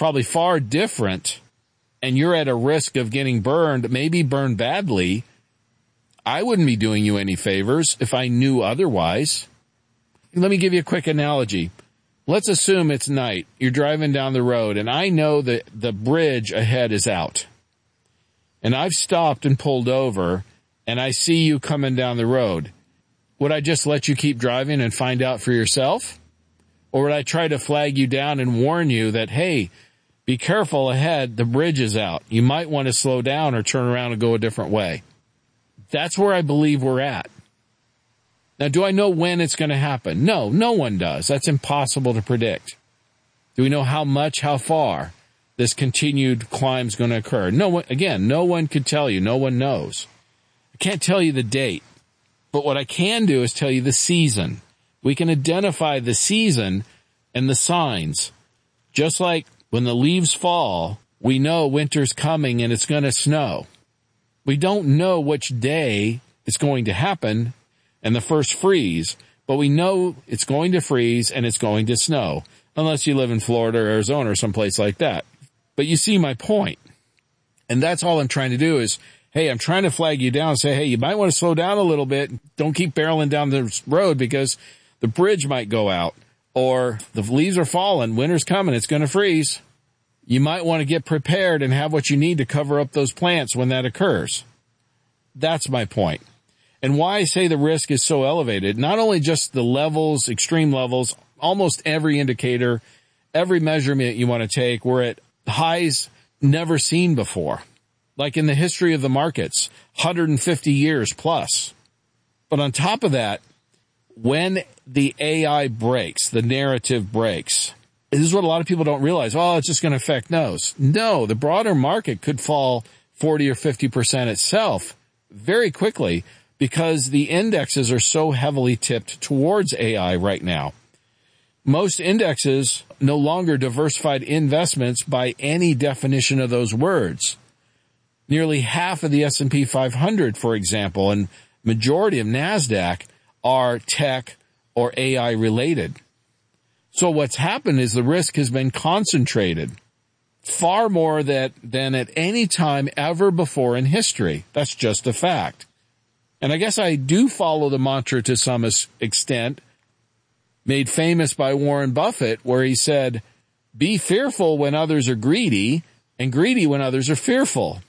probably far different, and you're at a risk of getting burned, maybe burned badly, I wouldn't be doing you any favors if I knew otherwise. Let me give you a quick analogy. Let's assume it's night. You're driving down the road, and I know that the bridge ahead is out. And I've stopped and pulled over, and I see you coming down the road. Would I just let you keep driving and find out for yourself? Or would I try to flag you down and warn you that, hey, be careful ahead, the bridge is out. You might want to slow down or turn around and go a different way. That's where I believe we're at. Now, do I know when it's going to happen? No, no one does. That's impossible to predict. Do we know how much, how far this continued climb is going to occur? No one could tell you. No one knows. I can't tell you the date. But what I can do is tell you the season. We can identify the season and the signs. Just like when the leaves fall, we know winter's coming and it's going to snow. We don't know which day it's going to happen and the first freeze, but we know it's going to freeze and it's going to snow, unless you live in Florida or Arizona or someplace like that. But you see my point. And that's all I'm trying to do is, hey, I'm trying to flag you down and say, hey, you might want to slow down a little bit. Don't keep barreling down the road because the bridge might go out, or the leaves are falling, winter's coming, it's going to freeze. You might want to get prepared and have what you need to cover up those plants when that occurs. That's my point. And why I say the risk is so elevated, not only just the levels, extreme levels, almost every indicator, every measurement you want to take, we're at highs never seen before. Like in the history of the markets, 150 years plus. But on top of that, when the AI breaks, the narrative breaks, this is what a lot of people don't realize. Oh, it's just going to affect those. No, the broader market could fall 40 or 50% itself very quickly because the indexes are so heavily tipped towards AI right now. Most indexes no longer diversified investments by any definition of those words. Nearly half of the S&P 500, for example, and majority of NASDAQ are tech or AI related. So what's happened is the risk has been concentrated far more than at any time ever before in history. That's just a fact. And I guess I do follow the mantra to some extent, made famous by Warren Buffett, where he said, be fearful when others are greedy and greedy when others are fearful.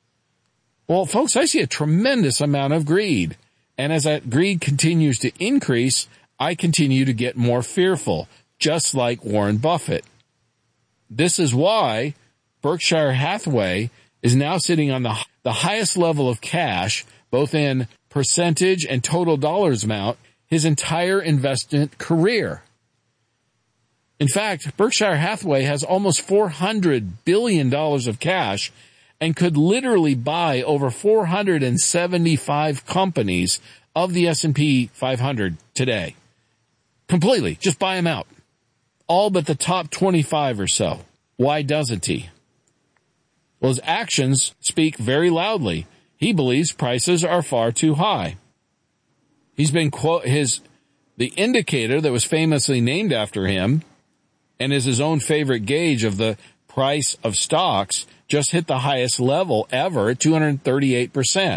Well, folks, I see a tremendous amount of greed. And as that greed continues to increase, I continue to get more fearful, just like Warren Buffett. This is why Berkshire Hathaway is now sitting on the highest level of cash, both in percentage and total dollars amount, his entire investment career. In fact, Berkshire Hathaway has almost $400 billion of cash and could literally buy over 475 companies of the S&P 500 today. Completely. Just buy them out. All but the top 25 or so. Why doesn't he? Well, his actions speak very loudly. He believes prices are far too high. He's been the indicator that was famously named after him and is his own favorite gauge of the price of stocks just hit the highest level ever at 238%.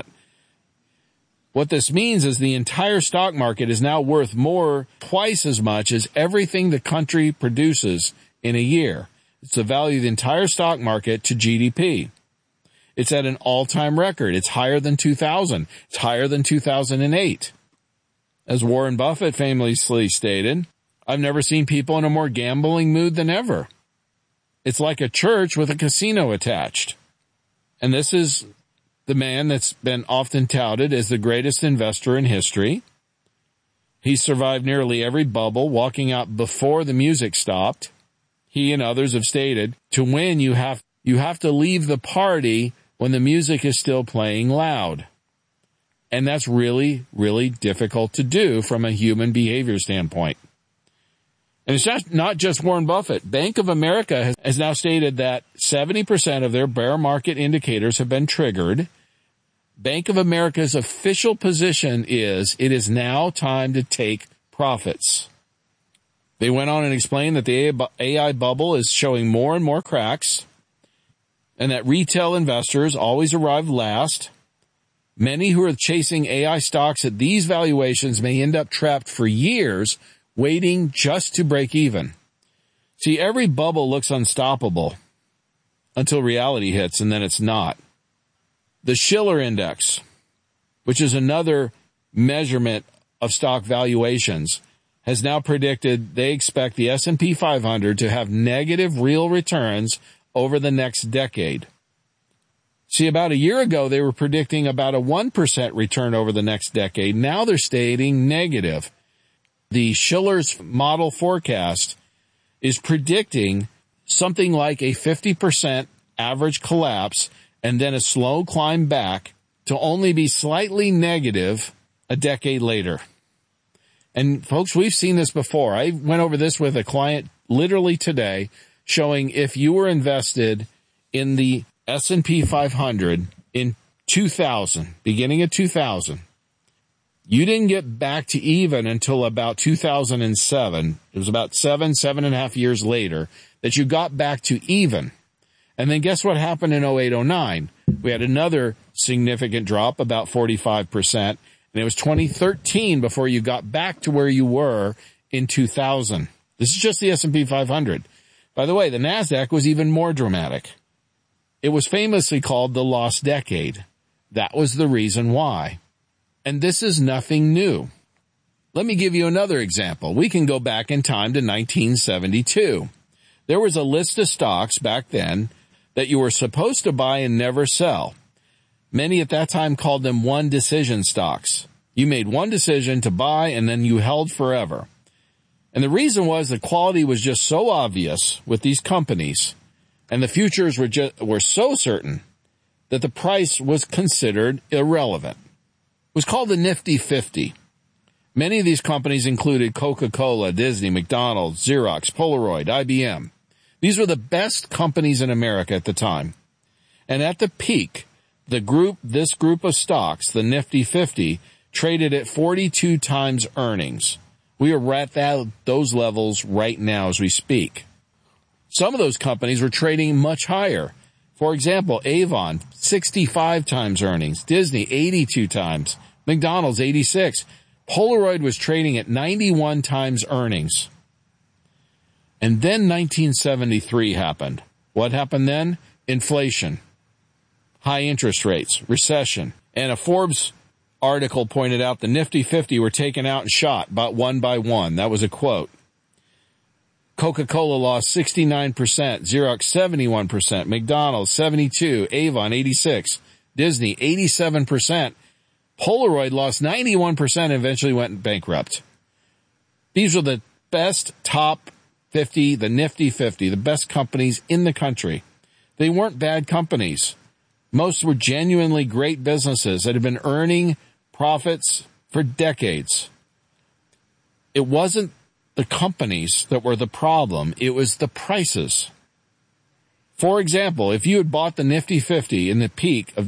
What this means is the entire stock market is now worth twice as much as everything the country produces in a year. It's the value of the entire stock market to GDP. It's at an all-time record. It's higher than 2000. It's higher than 2008. As Warren Buffett famously stated, I've never seen people in a more gambling mood than ever. It's like a church with a casino attached. And this is the man that's been often touted as the greatest investor in history. He survived nearly every bubble, walking out before the music stopped. He and others have stated, to win, you have to leave the party when the music is still playing loud. And that's really, really difficult to do from a human behavior standpoint. And it's not just Warren Buffett. Bank of America has now stated that 70% of their bear market indicators have been triggered. Bank of America's official position is it is now time to take profits. They went on and explained that the AI bubble is showing more and more cracks, and that retail investors always arrive last. Many who are chasing AI stocks at these valuations may end up trapped for years, waiting just to break even. See, every bubble looks unstoppable until reality hits, and then it's not. The Shiller Index, which is another measurement of stock valuations, has now predicted they expect the S&P 500 to have negative real returns over the next decade. See, about a year ago, they were predicting about a 1% return over the next decade. Now they're stating negative. The Shiller's model forecast is predicting something like a 50% average collapse and then a slow climb back to only be slightly negative a decade later. And folks, we've seen this before. I went over this with a client literally today, showing if you were invested in the S&P 500 in 2000, beginning of 2000, you didn't get back to even until about 2007. It was about 7.5 years later that you got back to even. And then guess what happened in 08-09? We had another significant drop, about 45%. And it was 2013 before you got back to where you were in 2000. This is just the S&P 500. By the way, the NASDAQ was even more dramatic. It was famously called the lost decade. That was the reason why. And this is nothing new. Let me give you another example. We can go back in time to 1972. There was a list of stocks back then that you were supposed to buy and never sell. Many at that time called them one decision stocks. You made one decision to buy and then you held forever. And the reason was the quality was just so obvious with these companies, and the futures were so certain that the price was considered irrelevant. It was called the Nifty 50. Many of these companies included Coca-Cola, Disney, McDonald's, Xerox, Polaroid, IBM. These were the best companies in America at the time. And at the peak, this group of stocks, the Nifty 50, traded at 42 times earnings. We are at those levels right now as we speak. Some of those companies were trading much higher. For example, Avon, 65 times earnings. Disney, 82 times. McDonald's, 86. Polaroid was trading at 91 times earnings. And then 1973 happened. What happened then? Inflation, high interest rates, recession. And a Forbes article pointed out the Nifty 50 were taken out and shot about one by one. That was a quote. Coca-Cola lost 69%, Xerox 71%, McDonald's 72%, Avon 86%, Disney 87%. Polaroid lost 91% and eventually went bankrupt. These were the best top 50, the Nifty 50, the best companies in the country. They weren't bad companies. Most were genuinely great businesses that had been earning profits for decades. It wasn't the companies that were the problem. It was the prices. For example, if you had bought the Nifty 50 in the peak of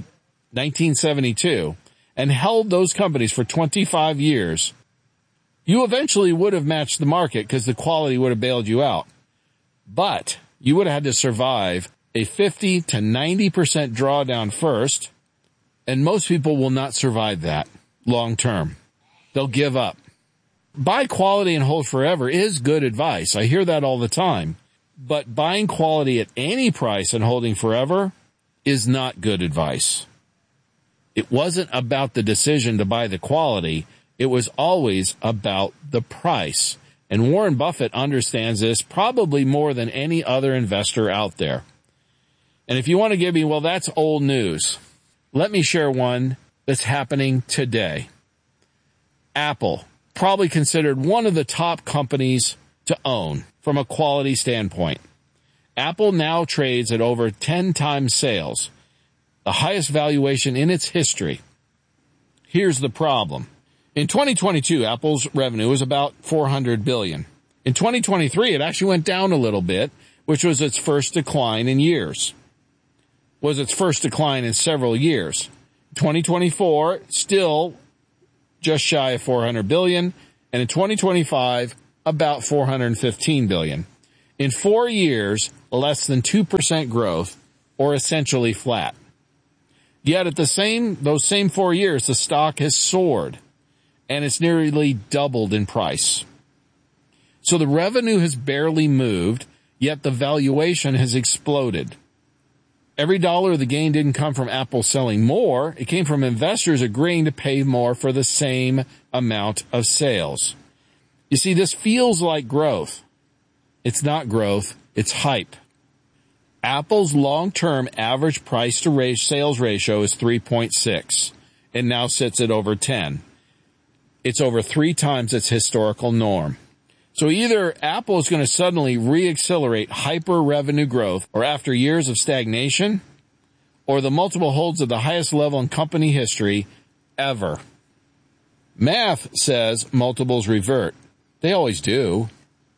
1972 and held those companies for 25 years, you eventually would have matched the market because the quality would have bailed you out. But you would have had to survive a 50 to 90% drawdown first, and most people will not survive that long term. They'll give up. Buy quality and hold forever is good advice. I hear that all the time. But buying quality at any price and holding forever is not good advice. It wasn't about the decision to buy the quality. It was always about the price. And Warren Buffett understands this probably more than any other investor out there. And if you want to give me, well, that's old news, let me share one that's happening today. Apple, probably considered one of the top companies to own from a quality standpoint. Apple now trades at over 10 times sales, the highest valuation in its history. Here's the problem. In 2022, Apple's revenue was about $400 billion. In 2023, it actually went down a little bit, which was its first decline in years. Was its first decline in several years. 2024, still just shy of $400 billion. And in 2025, about $415 billion. In 4 years, less than 2% growth, or essentially flat. Yet at those same 4 years, the stock has soared, and it's nearly doubled in price. So the revenue has barely moved, yet the valuation has exploded. Every dollar of the gain didn't come from Apple selling more. It came from investors agreeing to pay more for the same amount of sales. You see, this feels like growth. It's not growth, it's hype. Apple's long-term average price-to-sales ratio is 3.6 and now sits at over 10. It's over 3 times its historical norm. So either Apple is going to suddenly re-accelerate hyper-revenue growth, or after years of stagnation, or the multiple holds at the highest level in company history ever. Math says multiples revert. They always do.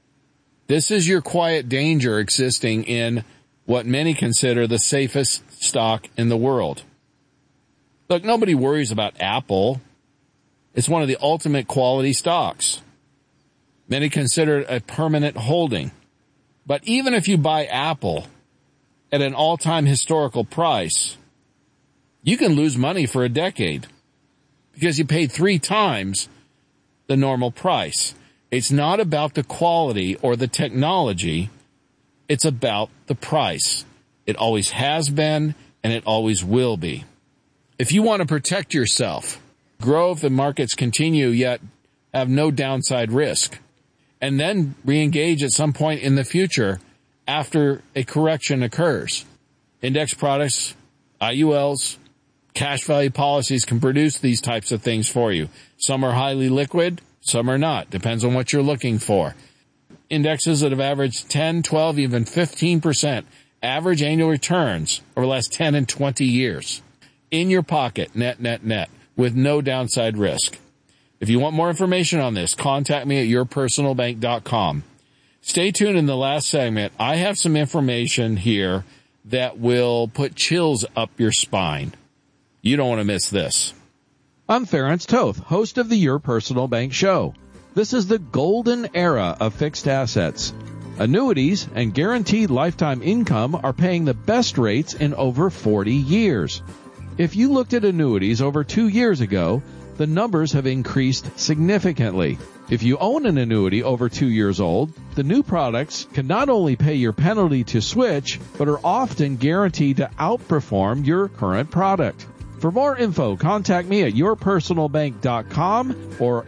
This is your quiet danger existing in what many consider the safest stock in the world. Look, nobody worries about Apple. It's one of the ultimate quality stocks. Many consider it a permanent holding. But even if you buy Apple at an all-time historical price, you can lose money for a decade because you paid 3 times the normal price. It's not about the quality or the technology. It's about the price. It always has been, and it always will be. If you want to protect yourself, grow if the markets continue yet have no downside risk, and then re-engage at some point in the future after a correction occurs. Index products, IULs, cash value policies can produce these types of things for you. Some are highly liquid, some are not. Depends on what you're looking for. Indexes that have averaged 10, 12, even 15% average annual returns over the last 10 and 20 years. In your pocket, net, with no downside risk. If you want more information on this, contact me at yourpersonalbank.com. Stay tuned in the last segment. I have some information here that will put chills up your spine. You don't want to miss this. I'm Ference Toth, host of the Your Personal Bank Show. This is the golden era of fixed assets. Annuities and guaranteed lifetime income are paying the best rates in over 40 years. If you looked at annuities over 2 years ago, the numbers have increased significantly. If you own an annuity over 2 years old, the new products can not only pay your penalty to switch, but are often guaranteed to outperform your current product. For more info, contact me at yourpersonalbank.com or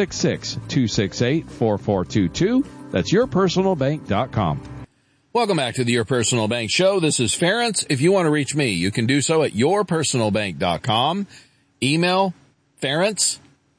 866-268-4422. That's yourpersonalbank.com. Welcome back to the Your Personal Bank Show. This is Ference. If you want to reach me, you can do so at yourpersonalbank.com. Email Ference,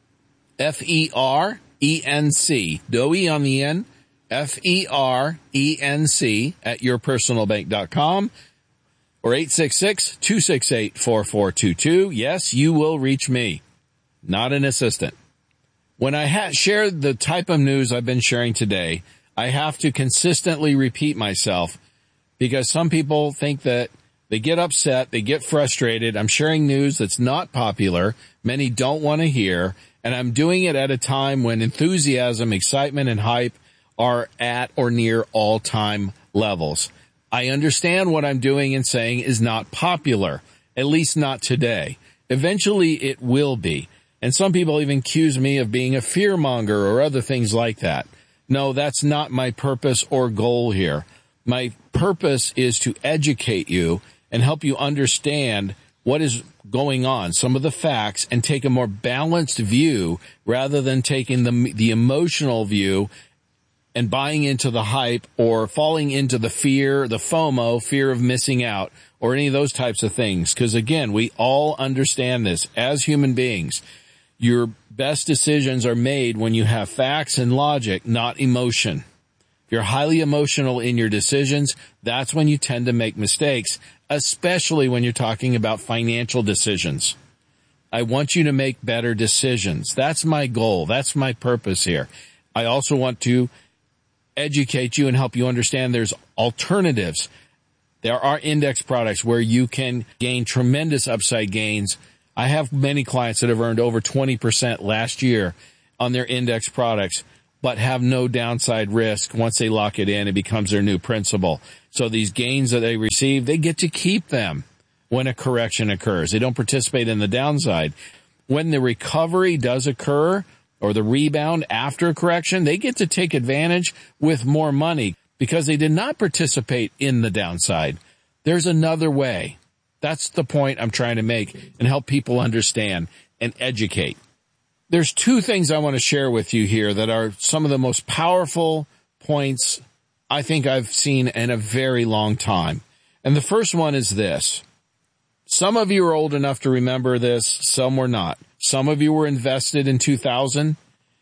F-E-R-E-N-C, no E on the end, F-E-R-E-N-C at yourpersonalbank.com or 866-268-4422. Yes, you will reach me, not an assistant. When I share the type of news I've been sharing today, I have to consistently repeat myself because some people think that they get upset, they get frustrated. I'm sharing news that's not popular, many don't want to hear, and I'm doing it at a time when enthusiasm, excitement, and hype are at or near all-time levels. I understand what I'm doing and saying is not popular, at least not today. Eventually it will be. And some people even accuse me of being a fearmonger or other things like that. No, that's not my purpose or goal here. My purpose is to educate you and help you understand what is going on, some of the facts, and take a more balanced view rather than taking the emotional view and buying into the hype or falling into the fear, the FOMO, fear of missing out, or any of those types of things. Because again, we all understand this as human beings. Your best decisions are made when you have facts and logic, not emotion. If you're highly emotional in your decisions, that's when you tend to make mistakes, especially when you're talking about financial decisions. I want you to make better decisions. That's my goal. That's my purpose here. I also want to educate you and help you understand there's alternatives. There are index products where you can gain tremendous upside gains. I have many clients that have earned over 20% last year on their index products. but have no downside risk. Once they lock it in, it becomes their new principal. So these gains that they receive, they get to keep them when a correction occurs. They don't participate in the downside. When the recovery does occur, or the rebound after a correction, they get to take advantage with more money because they did not participate in the downside. There's another way. That's the point I'm trying to make and help people understand and educate. There's two things I want to share with you here that are some of the most powerful points I think I've seen in a very long time. And the first one is this. Some of you are old enough to remember this, some were not. Some of you were invested in 2000,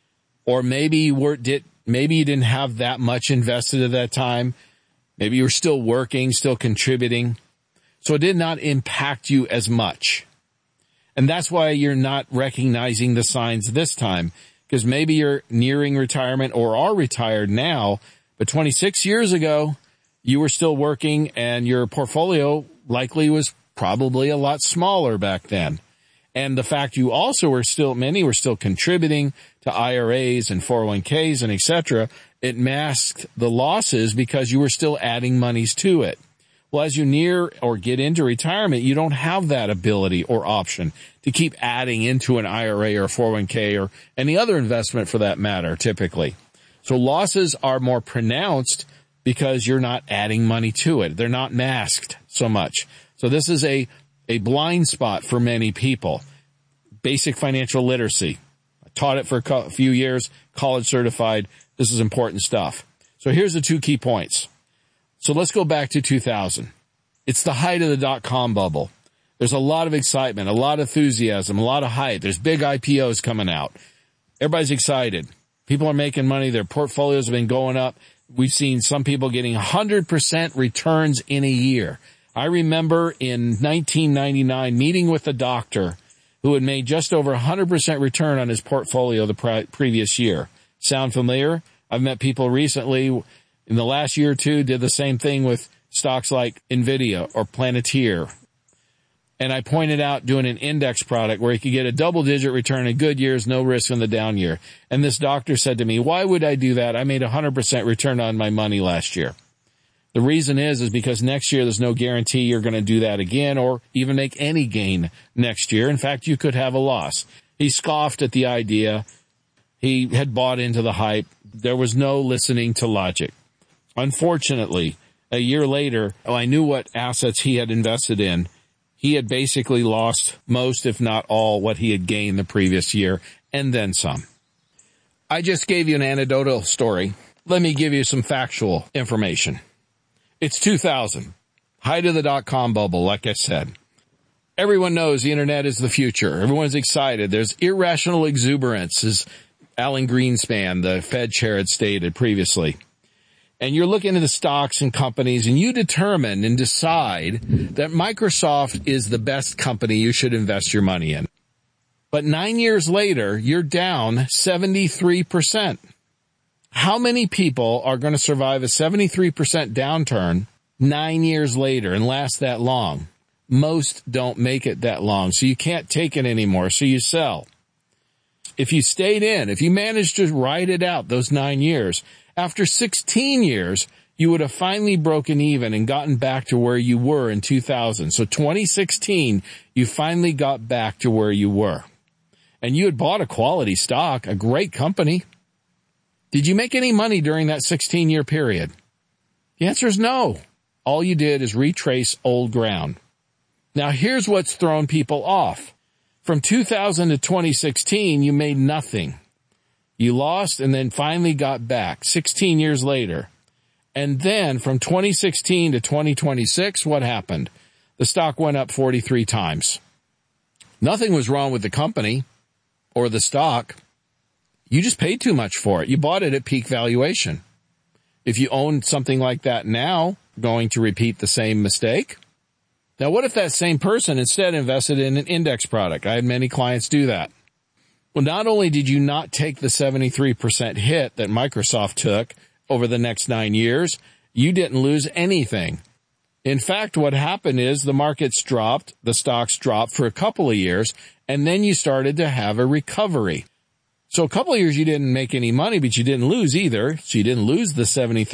or maybe you didn't have that much invested at that time. Maybe you were still working, still contributing. So it did not impact you as much. And that's why you're not recognizing the signs this time, because maybe you're nearing retirement or are retired now, but 26 years ago, you were still working and your portfolio likely was probably a lot smaller back then. And the fact you also many were still contributing to IRAs and 401ks and et cetera, it masked the losses because you were still adding monies to it. Well, as you near or get into retirement, you don't have that ability or option to keep adding into an IRA or 401k or any other investment for that matter, typically. So losses are more pronounced because you're not adding money to it. They're not masked so much. So this is a blind spot for many people. Basic financial literacy. I taught it for a few years, college certified. This is important stuff. So here's the two key points. So let's go back to 2000. It's the height of the dot-com bubble. There's a lot of excitement, a lot of enthusiasm, a lot of hype. There's big IPOs coming out. Everybody's excited. People are making money. Their portfolios have been going up. We've seen some people getting 100% returns in a year. I remember in 1999 meeting with a doctor who had made just over 100% return on his portfolio the previous year. Sound familiar? I've met people recently in the last year or two did the same thing with stocks like NVIDIA or Planeteer. And I pointed out doing an index product where you could get a double-digit return in good years, no risk in the down year. And this doctor said to me, why would I do that? I made 100% return on my money last year. The reason is because next year there's no guarantee you're going to do that again or even make any gain next year. In fact, you could have a loss. He scoffed at the idea. He had bought into the hype. There was no listening to logic. Unfortunately, a year later, I knew what assets he had invested in. He had basically lost most, if not all, what he had gained the previous year, and then some. I just gave you an anecdotal story. Let me give you some factual information. It's 2000, height of the dot-com bubble, like I said. Everyone knows the internet is the future. Everyone's excited. There's irrational exuberance, as Alan Greenspan, the Fed chair, had stated previously. And you're looking at the stocks and companies, and you determine and decide that Microsoft is the best company you should invest your money in. But 9 years later, you're down 73%. How many people are going to survive a 73% downturn 9 years later and last that long? Most don't make it that long, so you can't take it anymore, so you sell. If you stayed in, if you managed to ride it out those 9 years, after 16 years, you would have finally broken even and gotten back to where you were in 2000. So 2016, you finally got back to where you were. And you had bought a quality stock, a great company. Did you make any money during that 16-year period? The answer is no. All you did is retrace old ground. Now, here's what's thrown people off. From 2000 to 2016, you made nothing. You lost and then finally got back 16 years later. And then from 2016 to 2026, what happened? The stock went up 43 times. Nothing was wrong with the company or the stock. You just paid too much for it. You bought it at peak valuation. If you own something like that now, going to repeat the same mistake? Now, what if that same person instead invested in an index product? I had many clients do that. Well, not only did you not take the 73% hit that Microsoft took over the next 9 years, you didn't lose anything. In fact, what happened is the markets dropped, the stocks dropped for a couple of years, and then you started to have a recovery. So a couple of years you didn't make any money, but you didn't lose either. So you didn't lose the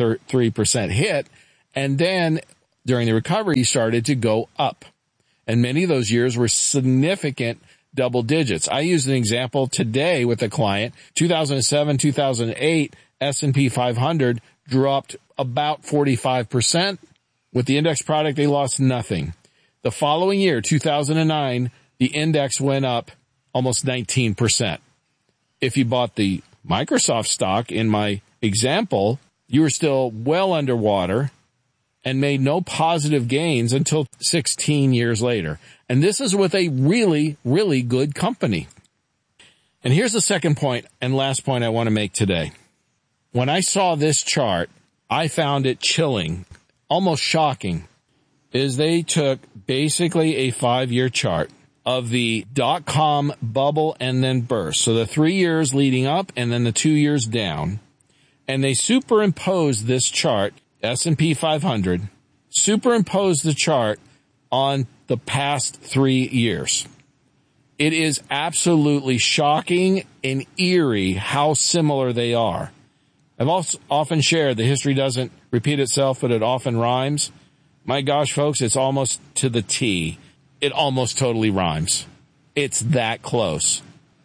73% hit. And then during the recovery, you started to go up. And many of those years were significant double digits. I used an example today with a client. 2007, 2008, S&P 500 dropped about 45%. With the index product, they lost nothing. The following year, 2009, the index went up almost 19%. If you bought the Microsoft stock in my example, you were still well underwater and made no positive gains until 16 years later. And this is with a really, really good company. And here's the second point and last point I want to make today. When I saw this chart, I found it chilling, almost shocking, is they took basically a 5-year chart of the dot-com bubble and then burst. So the 3 years leading up and then the 2 years down. And they superimposed this chart, S&P 500, superimposed the chart on the past 3 years. It is absolutely shocking and eerie how similar they are. I've also often shared the history doesn't repeat itself, but it often rhymes. My gosh, folks, it's almost to the T. It almost totally rhymes. It's that close.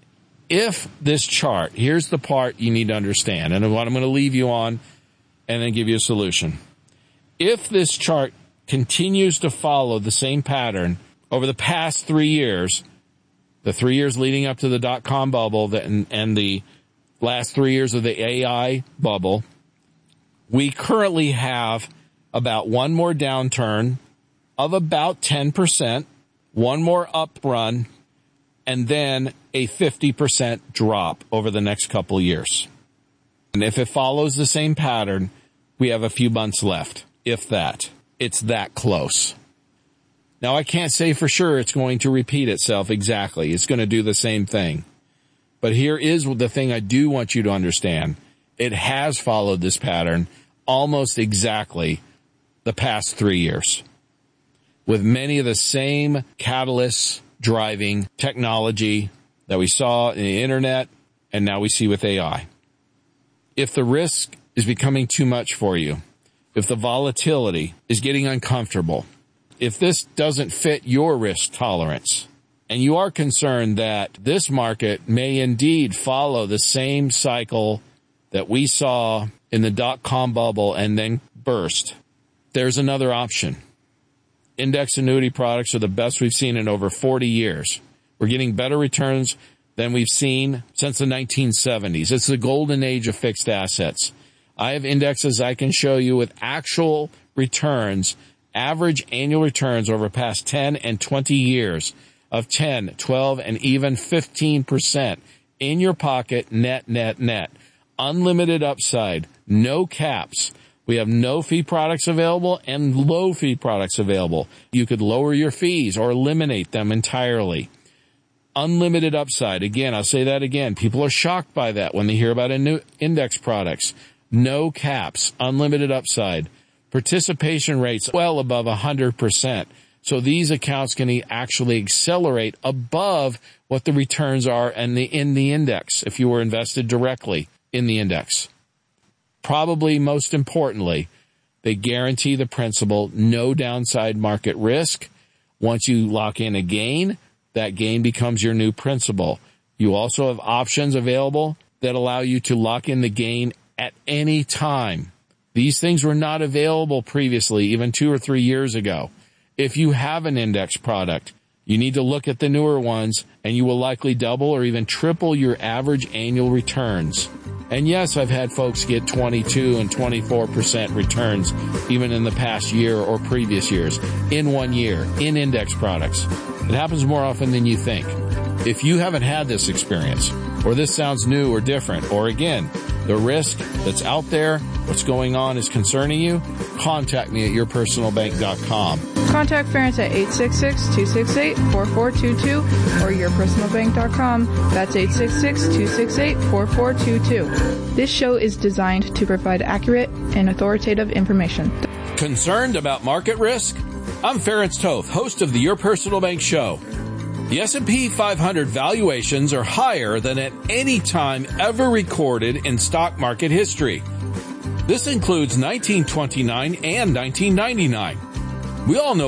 If this chart, here's the part you need to understand, and what I'm going to leave you on and then give you a solution. If this chart continues to follow the same pattern over the past 3 years, the 3 years leading up to the dot-com bubble and the last 3 years of the AI bubble, we currently have about one more downturn of about 10%, one more up run, and then a 50% drop over the next couple years. And if it follows the same pattern, we have a few months left, if that. It's that close. Now, I can't say for sure it's going to repeat itself exactly. It's going to do the same thing. But here is the thing I do want you to understand. It has followed this pattern almost exactly the past 3 years, with many of the same catalysts driving technology that we saw in the internet and now we see with AI. If the risk is becoming too much for you, if the volatility is getting uncomfortable, if this doesn't fit your risk tolerance, and you are concerned that this market may indeed follow the same cycle that we saw in the dot-com bubble and then burst, there's another option. Index annuity products are the best we've seen in over 40 years. We're getting better returns than we've seen since the 1970s. It's the golden age of fixed assets. I have indexes I can show you with actual returns, average annual returns over the past 10 and 20 years of 10, 12, and even 15% in your pocket, net. Unlimited upside, no caps. We have no fee products available and low fee products available. You could lower your fees or eliminate them entirely. Unlimited upside. Again, I'll say that again. People are shocked by that when they hear about index products. No caps, unlimited upside. Participation rates well above 100%. So these accounts can actually accelerate above what the returns are in the index if you were invested directly in the index. Probably most importantly, they guarantee the principal, no downside market risk. Once you lock in a gain, that gain becomes your new principal. You also have options available that allow you to lock in the gain at any time. These things were not available previously, even 2 or 3 years ago. If you have an index product, you need to look at the newer ones, and you will likely double or even triple your average annual returns. And yes, I've had folks get 22 and 24% returns even in the past year or previous years, in 1 year, in index products. It happens more often than you think. If you haven't had this experience, or this sounds new or different, or again, the risk that's out there, what's going on is concerning you, contact me at yourpersonalbank.com. Contact Ference at 866-268-4422 or yourpersonalbank.com. That's 866-268-4422. This show is designed to provide accurate and authoritative information. Concerned about market risk? I'm Ference Toth, host of the Your Personal Bank Show. The S&P 500 valuations are higher than at any time ever recorded in stock market history. This includes 1929 and 1999. We all know